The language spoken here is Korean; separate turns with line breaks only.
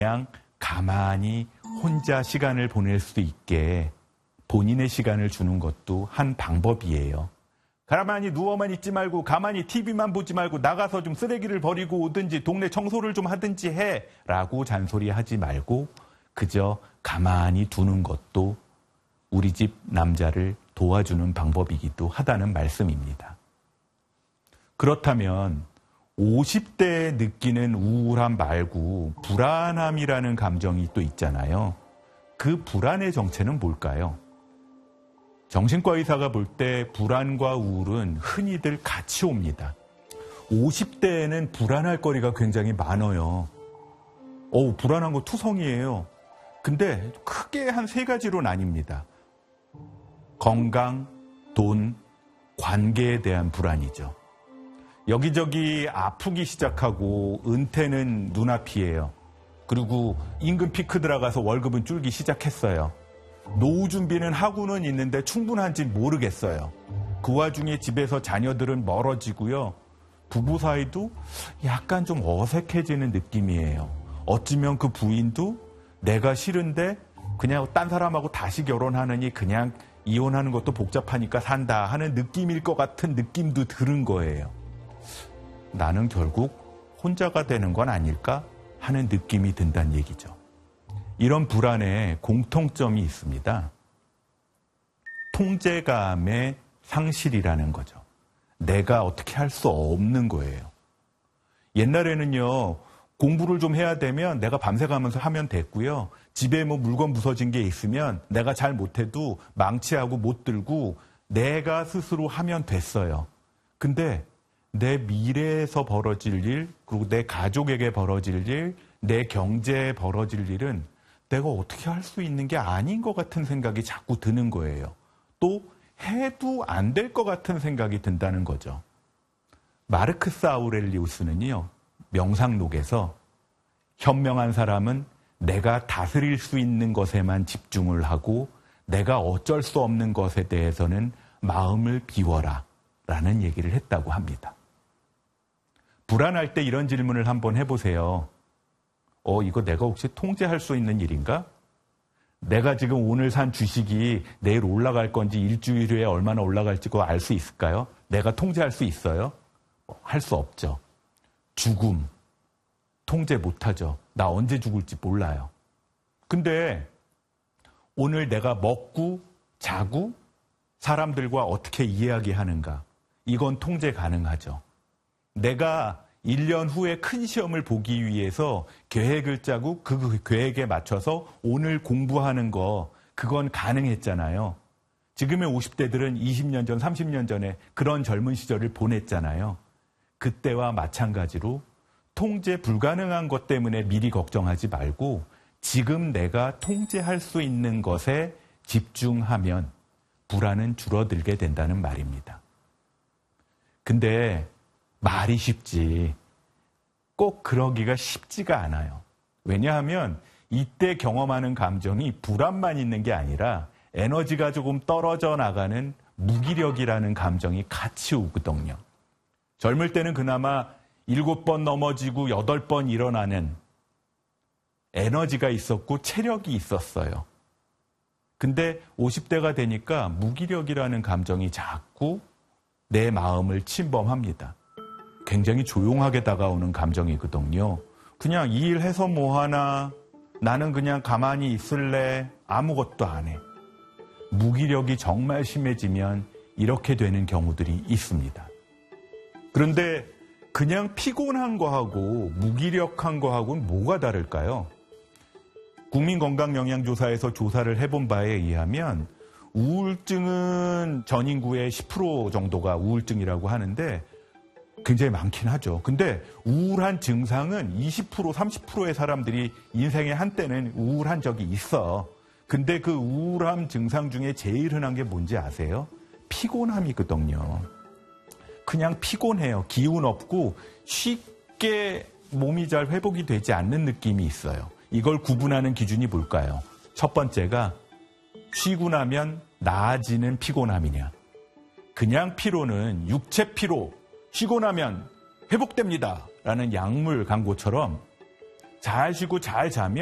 그냥 가만히 혼자 시간을 보낼 수 있게 본인의 시간을 주는 것도 한 방법이에요. 가만히 누워만 있지 말고 가만히 TV만 보지 말고 나가서 좀 쓰레기를 버리고 오든지 동네 청소를 좀 하든지 해라고 잔소리하지 말고 그저 가만히 두는 것도 우리 집 남자를 도와주는 방법이기도 하다는 말씀입니다. 그렇다면 50대에 느끼는 우울함 말고 불안함이라는 감정이 또 있잖아요. 그 불안의 정체는 뭘까요? 정신과 의사가 볼 때 불안과 우울은 흔히들 같이 옵니다. 50대에는 불안할 거리가 굉장히 많아요. 불안한 거 투성이에요. 근데 크게 한 3가지로 나뉩니다. 건강, 돈, 관계에 대한 불안이죠. 여기저기 아프기 시작하고 은퇴는 눈앞이에요. 그리고 임금 피크 들어가서 월급은 줄기 시작했어요. 노후 준비는 하고는 있는데 충분한지 모르겠어요. 그 와중에 집에서 자녀들은 멀어지고요. 부부 사이도 약간 좀 어색해지는 느낌이에요. 어쩌면 그 부인도 내가 싫은데 그냥 딴 사람하고 다시 결혼하느니 그냥 이혼하는 것도 복잡하니까 산다 하는 느낌일 것 같은 느낌도 드는 거예요. 나는 결국 혼자가 되는 건 아닐까 하는 느낌이 든다는 얘기죠. 이런 불안에 공통점이 있습니다. 통제감의 상실이라는 거죠. 내가 어떻게 할 수 없는 거예요. 옛날에는요, 공부를 좀 해야 되면 내가 밤새 가면서 하면 됐고요. 집에 뭐 물건 부서진 게 있으면 내가 잘 못해도 망치하고 못 들고 내가 스스로 하면 됐어요. 근데 내 미래에서 벌어질 일, 그리고 내 가족에게 벌어질 일, 내 경제에 벌어질 일은 내가 어떻게 할 수 있는 게 아닌 것 같은 생각이 자꾸 드는 거예요. 또 해도 안 될 것 같은 생각이 든다는 거죠. 마르크스 아우렐리우스는요, 명상록에서 현명한 사람은 내가 다스릴 수 있는 것에만 집중을 하고 내가 어쩔 수 없는 것에 대해서는 마음을 비워라 라는 얘기를 했다고 합니다. 불안할 때 이런 질문을 한번 해보세요. 이거 내가 혹시 통제할 수 있는 일인가? 내가 지금 오늘 산 주식이 내일 올라갈 건지 일주일 후에 얼마나 올라갈지 그거 알 수 있을까요? 내가 통제할 수 있어요? 할 수 없죠. 죽음, 통제 못하죠. 나 언제 죽을지 몰라요. 근데 오늘 내가 먹고 자고 사람들과 어떻게 이야기하는가? 이건 통제 가능하죠. 내가 1년 후에 큰 시험을 보기 위해서 계획을 짜고 그 계획에 맞춰서 오늘 공부하는 거 그건 가능했잖아요. 지금의 50대들은 20년 전, 30년 전에 그런 젊은 시절을 보냈잖아요. 그때와 마찬가지로 통제 불가능한 것 때문에 미리 걱정하지 말고 지금 내가 통제할 수 있는 것에 집중하면 불안은 줄어들게 된다는 말입니다. 근데 말이 쉽지 꼭 그러기가 쉽지가 않아요. 왜냐하면 이때 경험하는 감정이 불안만 있는 게 아니라 에너지가 조금 떨어져 나가는 무기력이라는 감정이 같이 오거든요. 젊을 때는 그나마 7번 넘어지고 8번 일어나는 에너지가 있었고 체력이 있었어요. 근데 50대가 되니까 무기력이라는 감정이 자꾸 내 마음을 침범합니다. 굉장히 조용하게 다가오는 감정이거든요. 그냥 이 일 해서 뭐하나, 나는 그냥 가만히 있을래, 아무것도 안 해. 무기력이 정말 심해지면 이렇게 되는 경우들이 있습니다. 그런데 그냥 피곤한 거하고 무기력한 거하고는 뭐가 다를까요? 국민건강영양조사에서 조사를 해본 바에 의하면 우울증은 전 인구의 10% 정도가 우울증이라고 하는데 굉장히 많긴 하죠. 근데 우울한 증상은 20%, 30%의 사람들이 인생의 한때는 우울한 적이 있어. 근데 그 우울함 증상 중에 제일 흔한 게 뭔지 아세요? 피곤함이거든요. 그냥 피곤해요. 기운 없고 쉽게 몸이 잘 회복이 되지 않는 느낌이 있어요. 이걸 구분하는 기준이 뭘까요? 첫 번째가 쉬고 나면 나아지는 피곤함이냐. 그냥 피로는 육체 피로, 쉬고 나면 회복됩니다 라는 약물 광고처럼 잘 쉬고 잘 자면